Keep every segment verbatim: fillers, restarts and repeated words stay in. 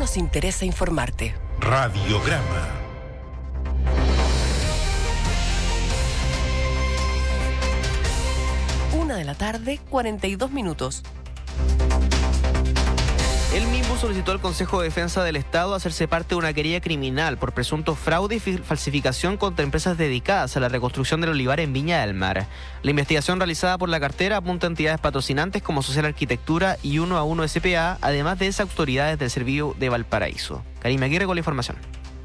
nos interesa informarte. Radiograma. Una de la tarde, cuarenta y dos minutos. El MIMBU solicitó al Consejo de Defensa del Estado hacerse parte de una querella criminal por presunto fraude y falsificación contra empresas dedicadas a la reconstrucción del olivar en Viña del Mar. La investigación realizada por la cartera apunta a entidades patrocinantes como Social Arquitectura y uno a uno S P A, además de esas autoridades del Servicio de Valparaíso. Karime Aguirre con la información.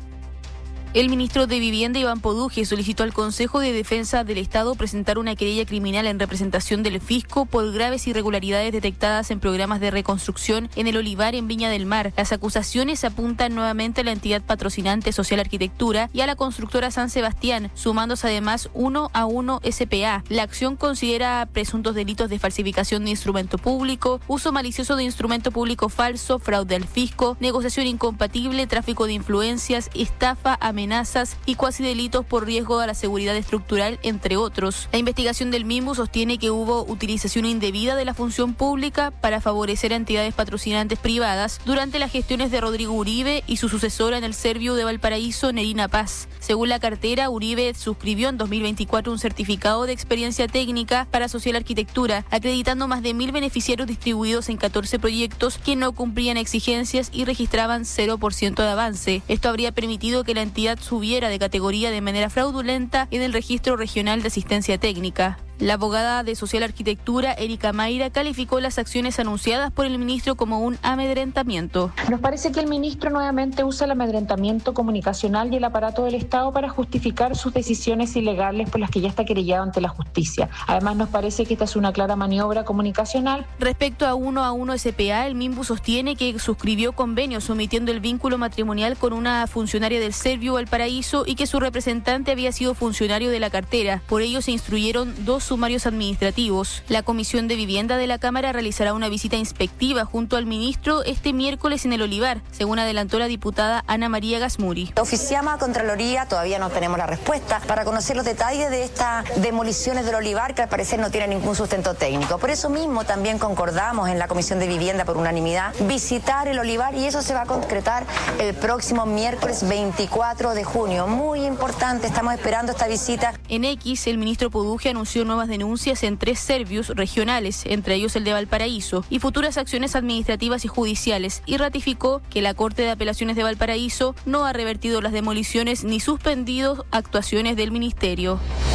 El ministro de Vivienda, Iván Poduje, solicitó al Consejo de Defensa del Estado presentar una querella criminal en representación del fisco por graves irregularidades detectadas en programas de reconstrucción en el olivar en Viña del Mar. Las acusaciones apuntan nuevamente a la entidad patrocinante Social Arquitectura y a la constructora San Sebastián, sumándose además uno a uno S P A. La acción considera presuntos delitos de falsificación de instrumento público, uso malicioso de instrumento público falso, fraude al fisco, negociación incompatible, tráfico de influencias, estafa, amenaza amenazas y cuasi delitos por riesgo a la seguridad estructural, entre otros. La investigación del MIMBU sostiene que hubo utilización indebida de la función pública para favorecer a entidades patrocinantes privadas durante las gestiones de Rodrigo Uribe y su sucesora en el Serviu de Valparaíso, Nerina Paz. Según la cartera, Uribe suscribió en dos mil veinticuatro un certificado de experiencia técnica para Social Arquitectura, acreditando más de mil beneficiarios distribuidos en catorce proyectos que no cumplían exigencias y registraban cero por ciento de avance. Esto habría permitido que la entidad subiera de categoría de manera fraudulenta en el Registro Regional de Asistencia Técnica. La abogada de Social Arquitectura, Erika Mayra, calificó las acciones anunciadas por el ministro como un amedrentamiento. Nos parece que el ministro nuevamente usa el amedrentamiento comunicacional y el aparato del Estado para justificar sus decisiones ilegales por las que ya está querellado ante la justicia. Además, nos parece que esta es una clara maniobra comunicacional. Respecto a uno a uno S P A, el MIMBU sostiene que suscribió convenios omitiendo el vínculo matrimonial con una funcionaria del Serviu Valparaíso y que su representante había sido funcionario de la cartera. Por ello se instruyeron dos sumarios administrativos. La Comisión de Vivienda de la Cámara realizará una visita inspectiva junto al ministro este miércoles en el olivar, según adelantó la diputada Ana María Gasmuri. Oficiamos a Contraloría, todavía no tenemos la respuesta, para conocer los detalles de estas demoliciones del olivar que al parecer no tienen ningún sustento técnico. Por eso mismo también concordamos en la Comisión de Vivienda por unanimidad visitar el olivar y eso se va a concretar el próximo miércoles veinticuatro de junio. Muy importante, estamos esperando esta visita. En X, el ministro Poduje anunció nuevas denuncias en tres servius regionales, entre ellos el de Valparaíso, y futuras acciones administrativas y judiciales, y ratificó que la Corte de Apelaciones de Valparaíso no ha revertido las demoliciones ni suspendido actuaciones del ministerio.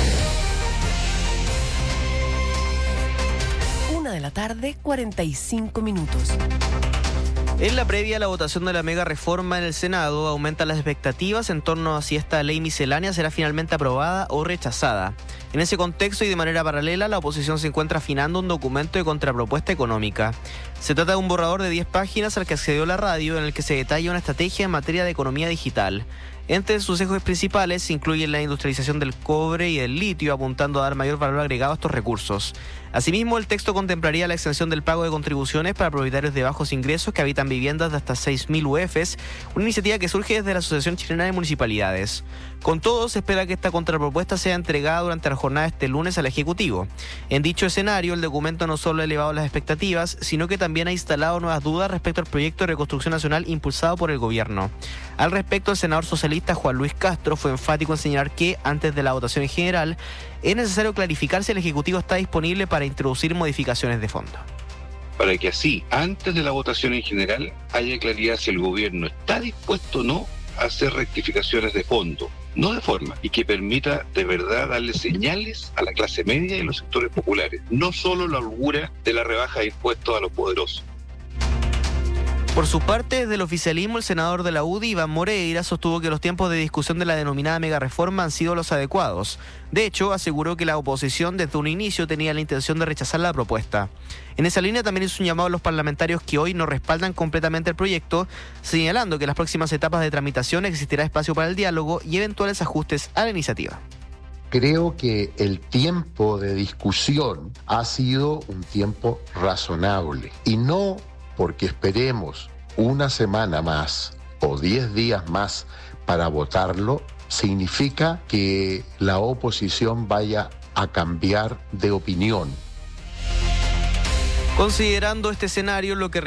Una de la tarde, cuarenta y cinco minutos. En la previa a la votación de la mega reforma en el Senado, aumentan las expectativas en torno a si esta ley miscelánea será finalmente aprobada o rechazada. En ese contexto y de manera paralela, la oposición se encuentra afinando un documento de contrapropuesta económica. Se trata de un borrador de diez páginas al que accedió la radio, en el que se detalla una estrategia en materia de economía digital. Entre sus ejes principales se incluye la industrialización del cobre y del litio, apuntando a dar mayor valor agregado a estos recursos. Asimismo, el texto contemplaría la exención del pago de contribuciones para propietarios de bajos ingresos que habitan viviendas de hasta seis mil U Fs, una iniciativa que surge desde la Asociación Chilena de Municipalidades. Con todo, se espera que esta contrapropuesta sea entregada durante la jornada este lunes al Ejecutivo. En dicho escenario, el documento no solo ha elevado las expectativas, sino que también ha instalado nuevas dudas respecto al proyecto de reconstrucción nacional impulsado por el gobierno. Al respecto, el senador socialista Juan Luis Castro fue enfático en señalar que, antes de la votación en general, es necesario clarificar si el Ejecutivo está disponible para introducir modificaciones de fondo. Para que así, antes de la votación en general, haya claridad si el gobierno está dispuesto o no a hacer rectificaciones de fondo, no de forma, y que permita de verdad darle señales a la clase media y a los sectores populares, no solo la holgura de la rebaja de impuestos a los poderosos. Por su parte, desde el oficialismo, el senador de la U D I, Iván Moreira, sostuvo que los tiempos de discusión de la denominada megareforma han sido los adecuados. De hecho, aseguró que la oposición desde un inicio tenía la intención de rechazar la propuesta. En esa línea también hizo un llamado a los parlamentarios que hoy no respaldan completamente el proyecto, señalando que en las próximas etapas de tramitación existirá espacio para el diálogo y eventuales ajustes a la iniciativa. Creo que el tiempo de discusión ha sido un tiempo razonable y no porque esperemos una semana más o diez días más para votarlo, significa que la oposición vaya a cambiar de opinión. Considerando este escenario, lo que